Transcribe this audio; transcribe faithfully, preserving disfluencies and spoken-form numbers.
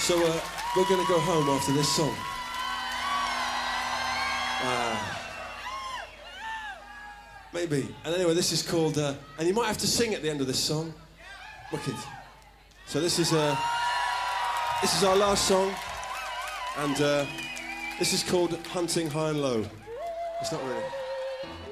So uh, we're going to go home after this song. Uh, maybe. And anyway, this is called, uh, and you might have to sing at the end of this song. Wicked. So this is, uh, this is our last song, and uh, this is called Hunting High and Low. It's not really.